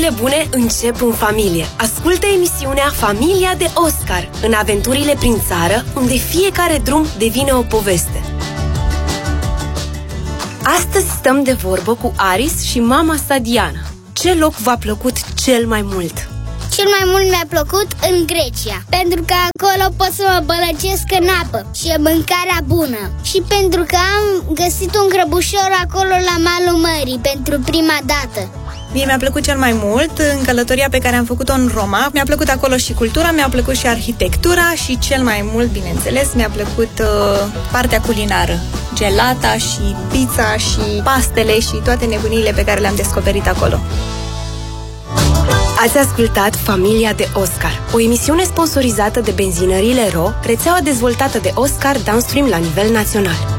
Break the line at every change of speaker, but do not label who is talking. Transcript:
Lucrurile bune încep în familie. Ascultă emisiunea Familia de Oscar, în aventurile prin țară, unde fiecare drum devine o poveste. Astăzi stăm de vorbă cu Aris și mama sa Diana. Ce loc v-a plăcut cel mai mult?
Cel mai mult mi-a plăcut în Grecia, pentru că acolo pot să mă bălăcesc în apă și e mâncarea bună. Și pentru că am găsit un crăbușor acolo la malul mării pentru prima dată.
Mie mi-a plăcut cel mai mult în călătoria pe care am făcut-o în Roma. Mi-a plăcut acolo și cultura, mi-a plăcut și arhitectura și cel mai mult, bineînțeles, mi-a plăcut partea culinară. Gelata și pizza și pastele și toate nebuniile pe care le-am descoperit acolo.
Ați ascultat Familia de Oscar, o emisiune sponsorizată de benzinăriile RO, rețeaua dezvoltată de Oscar Downstream la nivel național.